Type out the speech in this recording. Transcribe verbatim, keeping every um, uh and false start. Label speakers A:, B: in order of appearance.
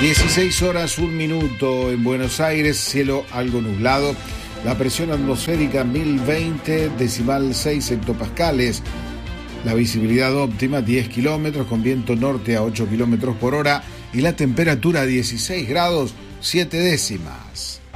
A: dieciséis horas, un minuto en Buenos Aires, cielo algo nublado. La presión atmosférica mil veinte decimal seis hectopascales. La visibilidad óptima diez kilómetros con viento norte a ocho kilómetros por hora y la temperatura dieciséis grados siete décimas.